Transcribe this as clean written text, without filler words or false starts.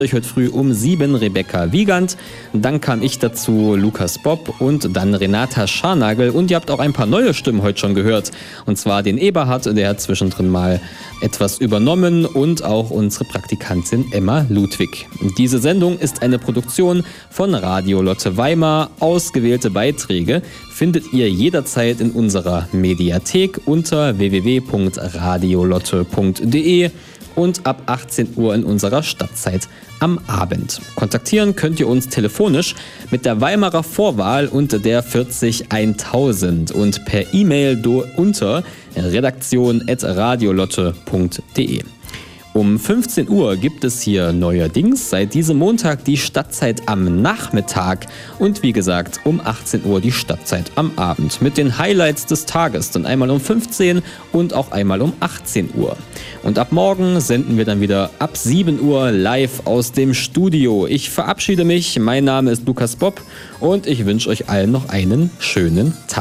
Heute früh um 7 Rebecca Wiegand, dann kam ich dazu, Lukas Bob und dann Renata Scharnagel und ihr habt auch ein paar neue Stimmen heute schon gehört. Und zwar den Eberhard, der hat zwischendrin mal etwas übernommen und auch unsere Praktikantin Emma Ludwig. Diese Sendung ist eine Produktion von Radio Lotte Weimar. Ausgewählte Beiträge findet ihr jederzeit in unserer Mediathek unter www.radiolotte.de und ab 18 Uhr in unserer Stadtzeit am Abend. Kontaktieren könnt ihr uns telefonisch mit der Weimarer Vorwahl unter der 40100 und per E-Mail unter redaktion@radiolotte.de. Um 15 Uhr gibt es hier neuerdings seit diesem Montag die Stadtzeit am Nachmittag und wie gesagt um 18 Uhr die Stadtzeit am Abend mit den Highlights des Tages, dann einmal um 15 und auch einmal um 18 Uhr. Und ab morgen senden wir dann wieder ab 7 Uhr live aus dem Studio. Ich verabschiede mich, mein Name ist Lukas Bob und ich wünsche euch allen noch einen schönen Tag.